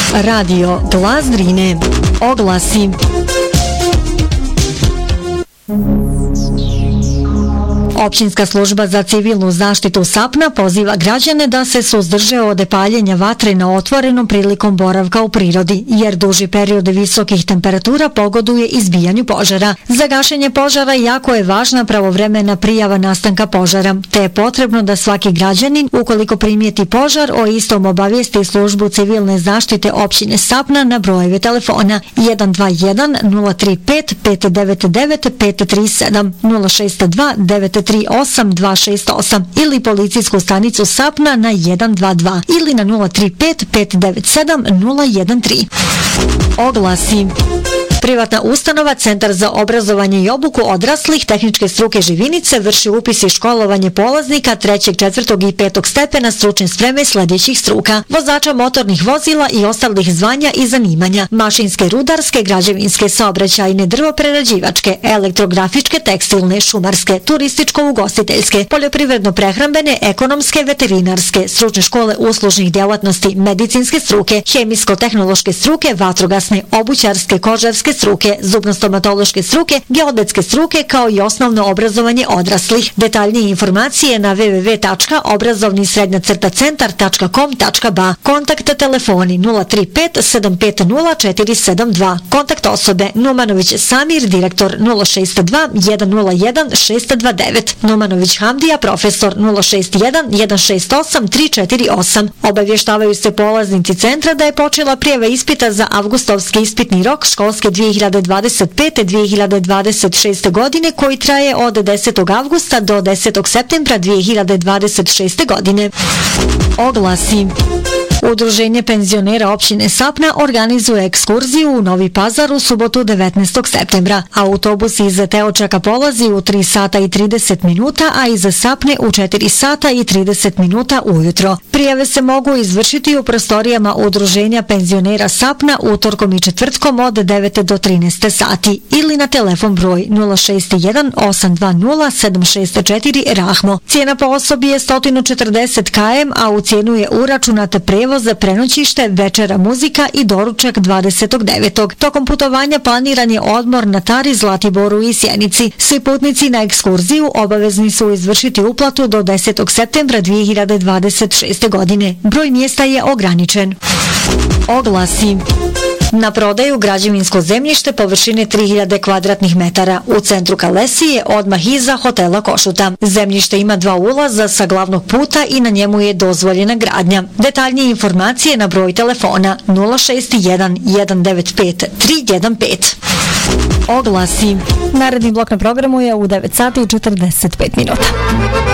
Radio Glas Drine. Oglasi. Općinska služba za civilnu zaštitu Sapna poziva građane da se suzdrže od paljenja vatre na otvorenom prilikom boravka u prirodi, jer duži period visokih temperatura pogoduje izbijanju požara. Za gašenje požara jako je važna pravovremena prijava nastanka požara, te je potrebno da svaki građanin, ukoliko primijeti požar, o istom obavijesti službu civilne zaštite općine Sapna na brojeve telefona 121 035 599 537 062 938 ili policijsku stanicu Sapna na 122 ili na 035 597 013. Oglasi. Privatna ustanova Centar za obrazovanje i obuku odraslih tehničke struke Živinice vrši upis i školovanje polaznika 3., 4. i 5. stepena stručne spreme sljedećih struka: vozača motornih vozila i ostalih zvanja i zanimanja, mašinske, rudarske, građevinske, saobraćajne, drvoprerađivačke, elektrografičke, tekstilne, šumarske, turističko-ugostiteljske, poljoprivredno-prehrambene, ekonomske, veterinarske, stručne škole uslužnih djelatnosti, medicinske struke, hemijsko-tehnološke struke, vatrogasne, obućarske, kožarske struke, zubno-stomatološke struke, geodetske struke, kao i osnovno obrazovanje odraslih. Detaljnije informacije na www.obrazovni-centar.com.ba. Kontakt telefoni 035 750 472. Kontakt osobe Numanović Samir, direktor 062 101 629. Numanović Hamdija, profesor 061 168 348. Obavještavaju se polaznici centra da je počela prijava ispita za avgustovski ispitni rok školske 2025-2026. godine, koji traje od 10. avgusta do 10. septembra 2026. godine. Oglasi. Udruženje penzionera općine Sapna organizuje ekskurziju u Novi Pazar u subotu 19. septembra. Autobus iz Teočaka polazi u 3 sata i 30 minuta, a iz Sapne u 4 sata i 30 minuta ujutro. Prijave se mogu izvršiti u prostorijama Udruženja penzionera Sapna utorkom i četvrtkom od 9 do 13 sati ili na telefon broj 061 820 764 Rahmo. Cijena po osobi je 140 km, a u cijenu je uračunata prevoz za prenoćište, večera, muzika i doručak 29. Tokom putovanja planiran je odmor na Tari, Zlatiboru i Sjenici. Svi putnici na ekskurziju obavezni su izvršiti uplatu do 10. septembra 2026. godine. Broj mjesta je ograničen. Oglasi. Na prodaju građevinsko zemljište površine 3000 kvadratnih metara u centru Kalesije, odmah iza hotela Košuta. Zemljište ima 2 ulaza sa glavnog puta i na njemu je dozvoljena gradnja. Detaljnije informacije na broj telefona 061 195 315. Oglasi. Naredni blok na programu je u 9 sati i 45 minuta.